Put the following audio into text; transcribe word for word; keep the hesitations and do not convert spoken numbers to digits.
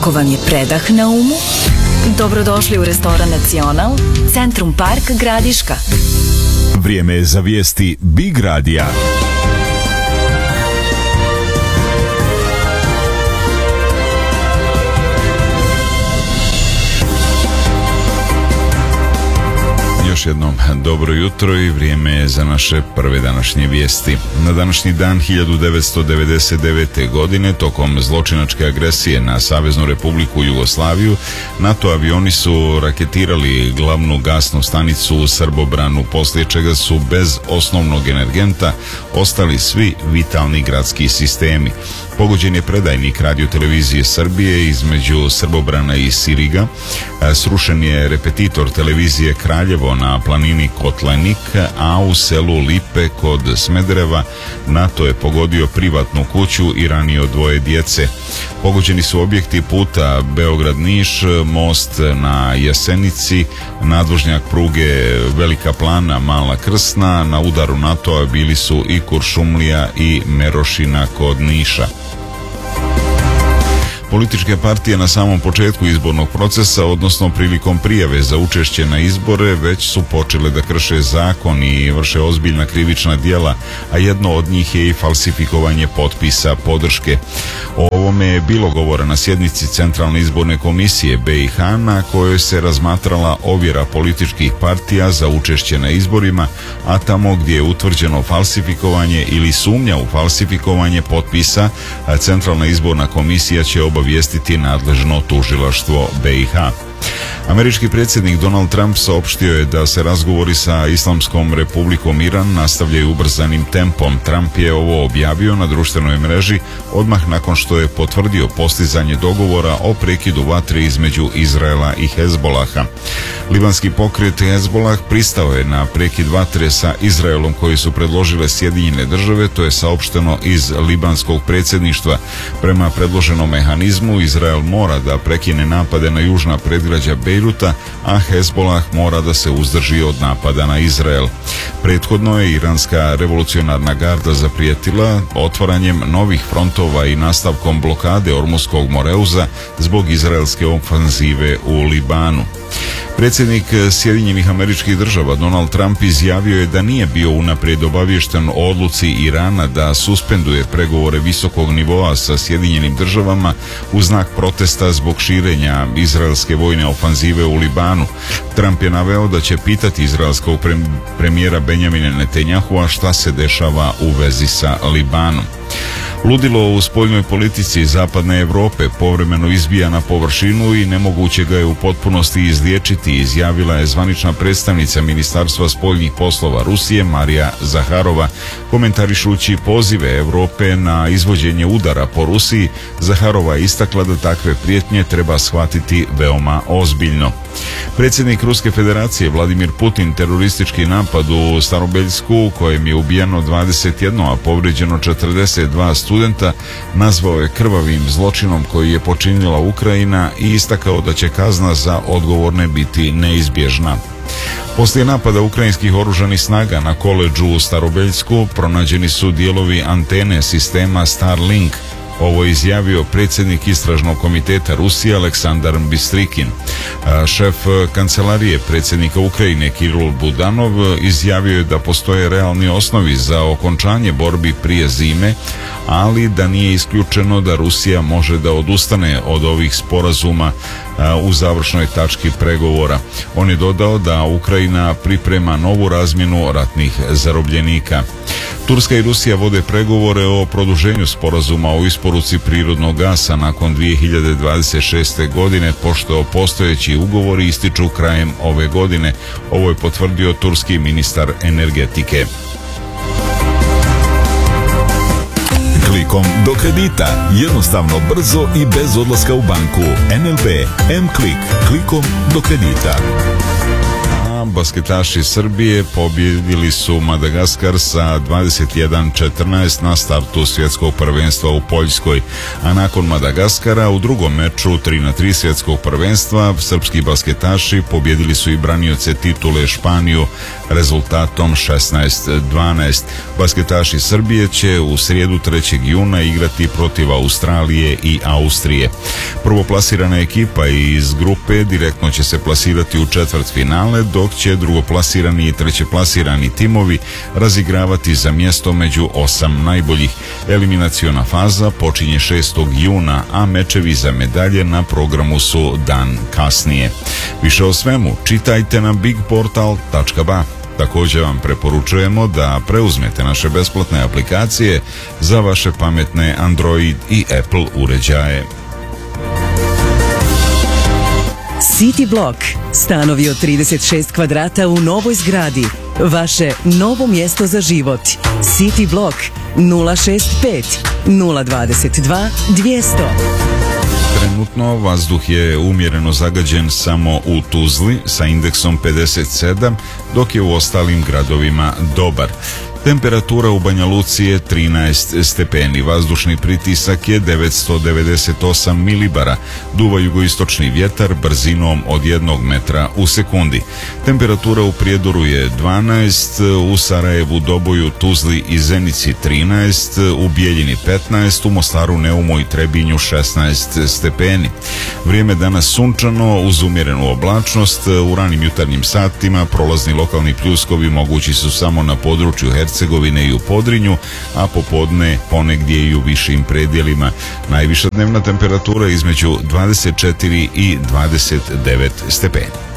Ako vam je predah na umu, dobrodošli u restoran Nacional, Centrum Park Gradiška. Vrijeme je za vijesti Big Radija. Još jednom dobro jutro i vrijeme je za naše prve današnje vijesti. Na današnji dan hiljadu devetsto devedeset devete. godine tokom zločinačke agresije na Saveznu Republiku Jugoslaviju NATO avioni su raketirali glavnu gasnu stanicu u Srbobranu, poslije čega su bez osnovnog energenta ostali svi vitalni gradski sistemi. Pogođen je predajnik radiotelevizije Srbije između Srbobrana i Siriga. Srušen je repetitor televizije Kraljevo na planini Kotlenik, a u selu Lipe kod Smedereva NATO je pogodio privatnu kuću i ranio dvoje djece. Pogođeni su objekti puta Beograd-Niš, most na Jasenici, nadvožnjak pruge Velika Plana, Mala Krsna. Na udaru NATO-a bili su i Kuršumlija i Merošina kod Niša. Političke partije na samom početku izbornog procesa, odnosno prilikom prijave za učešće na izbore, već su počele da krše zakon i vrše ozbiljna krivična djela, a jedno od njih je i falsifikovanje potpisa podrške. O ovome je bilo govora na sjednici Centralne izborne komisije B i H, na kojoj se razmatrala ovjera političkih partija za učešće na izborima, a tamo gdje je utvrđeno falsifikovanje ili sumnja u falsifikovanje potpisa, Centralna izborna komisija će obavijestiti nadležno tužilaštvo B i H. Američki predsjednik Donald Trump saopštio je da se razgovori sa Islamskom Republikom Iran nastavljaju ubrzanim tempom. Trump je ovo objavio na društvenoj mreži odmah nakon što je potvrdio postizanje dogovora o prekidu vatre između Izraela i Hezbolaha. Libanski pokret Hezbolah pristao je na prekid vatre sa Izraelom koji su predložile Sjedinjene države, to je saopšteno iz libanskog predsjedništva. Prema predloženom mehanizmu Izrael mora da prekine napade na južna predgrađa Bejruta, a Hezbolah mora da se uzdrži od napada na Izrael. Prethodno je iranska revolucionarna garda zaprijetila otvaranjem novih frontova i nastavkom blokade Ormuskog Moreuza zbog izraelske ofanzive u Libanu. Predsjednik Sjedinjenih Američkih Država Donald Trump izjavio je da nije bio unaprijed obaviješten o odluci Irana da suspenduje pregovore visokog nivoa sa Sjedinjenim Državama u znak protesta zbog širenja izraelske vojne ofanzive u Libanu. Trump je naveo da će pitati izraelskog premijera Benjamina Netanjahua šta se dešava u vezi sa Libanom. Ludilo u spoljnoj politici Zapadne Europe povremeno izbija na površinu i nemoguće ga je u potpunosti izliječiti, izjavila je zvanična predstavnica Ministarstva spoljnih poslova Rusije Marija Zaharova. Komentarišući pozive Europe na izvođenje udara po Rusiji, Zaharova je istakla da takve prijetnje treba shvatiti veoma ozbiljno. Predsjednik Ruske Federacije Vladimir Putin teroristički napad u Starobeljsku, u kojem je ubijeno dvadeset jedno, a povrijeđeno četrdeset dva studenta, nazvao je krvavim zločinom koji je počinila Ukrajina i istakao da će kazna za odgovorne biti neizbježna. Poslije napada ukrajinskih oružanih snaga na koledžu u Starobeljsku pronađeni su dijelovi antene sistema Starlink. Ovo je izjavio predsjednik Istražnog komiteta Rusije Aleksandar Bistrikin. Šef kancelarije predsjednika Ukrajine Kiril Budanov izjavio je da postoje realni osnovi za okončanje borbi prije zime, ali da nije isključeno da Rusija može da odustane od ovih sporazuma u završnoj tački pregovora. On je dodao da Ukrajina priprema novu razmjenu ratnih zarobljenika. Turska i Rusija vode pregovore o produženju sporazuma o isporuci prirodnog gasa nakon dvije hiljade dvadeset šeste. godine, pošto postojeći ugovori ističu krajem ove godine. Ovo je potvrdio turski ministar energetike. Klikom do kredita. Jednostavno, brzo i bez odlaska u banku. N L B M-Klik. Klikom do kredita. Basketaši Srbije pobjedili su Madagaskar sa dvadeset jedan četrnaest na startu svjetskog prvenstva u Poljskoj, a nakon Madagaskara u drugom meču tri na tri svjetskog prvenstva srpski basketaši pobjedili su i branioce titule Španiju rezultatom šesnaest dvanaest. Basketaši Srbije će u srijedu trećeg juna igrati protiv Australije i Austrije. Prvoplasirana ekipa iz grupe direktno će se plasirati u četvrtfinale, dok će drugoplasirani i trećeplasirani timovi razigravati za mjesto među osam najboljih. Eliminaciona faza počinje šestog juna, a mečevi za medalje na programu su dan kasnije. Više o svemu čitajte na big portal tačka ba. Također vam preporučujemo da preuzmete naše besplatne aplikacije za vaše pametne Android i Apple uređaje. City Block. Stanovi od trideset šest kvadrata u novoj zgradi. Vaše novo mjesto za život. City Block nula šest pet nula dvadeset dva dvjesto. Trenutno vazduh je umjereno zagađen samo u Tuzli sa indeksom pedeset sedam, dok je u ostalim gradovima dobar. Temperatura u Banja Luci je trinaest stepeni, vazdušni pritisak je devetsto devedeset osam milibara, duva jugoistočni vjetar brzinom od jednog metra u sekundi. Temperatura u Prijedoru je dvanaest, u Sarajevu, Doboju, Tuzli i Zenici trinaest, u Bijeljini petnaest, u Mostaru, Neumu i Trebinju šesnaest stepeni. Vrijeme danas sunčano uz umjerenu oblačnost, u ranim jutarnjim satima prolazni lokalni pljuskovi mogući su samo na području Hercegovine i u Podrinju, a popodne ponegdje i u višim predjelima. Najviša dnevna temperatura između dvadeset četiri i dvadeset devet stepeni.